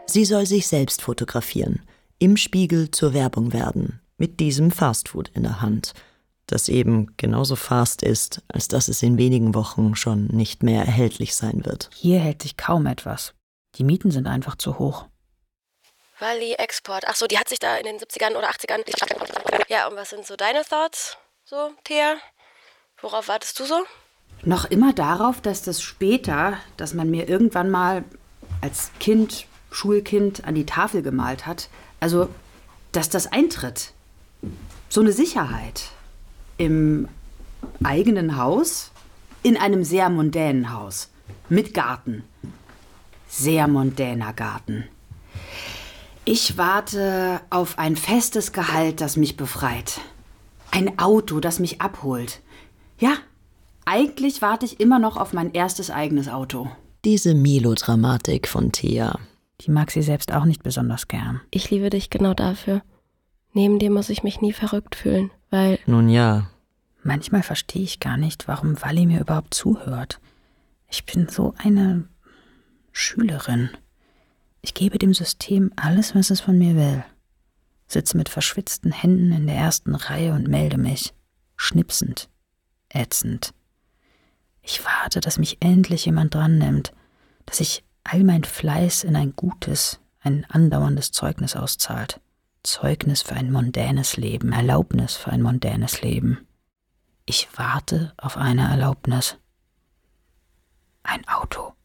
Sie soll sich selbst fotografieren, im Spiegel zur Werbung werden, mit diesem Fastfood in der Hand, das eben genauso fast ist, als dass es in wenigen Wochen schon nicht mehr erhältlich sein wird. Hier hält sich kaum etwas. Die Mieten sind einfach zu hoch. Wally Export. Ach so, die hat sich da in den 70ern oder 80ern... Ja, und was sind so deine Thoughts, so, Thea? Worauf wartest du so? Noch immer darauf, dass man mir irgendwann mal als Kind, Schulkind an die Tafel gemalt hat. Also, dass das eintritt. So eine Sicherheit. Im eigenen Haus, in einem sehr mondänen Haus. Mit Garten. Sehr mondäner Garten. Ich warte auf ein festes Gehalt, das mich befreit. Ein Auto, das mich abholt. Ja, eigentlich warte ich immer noch auf mein erstes eigenes Auto. Diese Melodramatik von Thea. Die mag sie selbst auch nicht besonders gern. Ich liebe dich genau dafür. Neben dir muss ich mich nie verrückt fühlen, weil... Nun ja. Manchmal verstehe ich gar nicht, warum Wally mir überhaupt zuhört. Ich bin so eine Schülerin. Ich gebe dem System alles, was es von mir will. Sitze mit verschwitzten Händen in der ersten Reihe und melde mich. Schnipsend. Ätzend. Ich warte, dass mich endlich jemand dran nimmt, dass sich all mein Fleiß in ein gutes, ein andauerndes Zeugnis auszahlt. Zeugnis für ein mondänes Leben, Erlaubnis für ein mondänes Leben. Ich warte auf eine Erlaubnis. Ein Auto.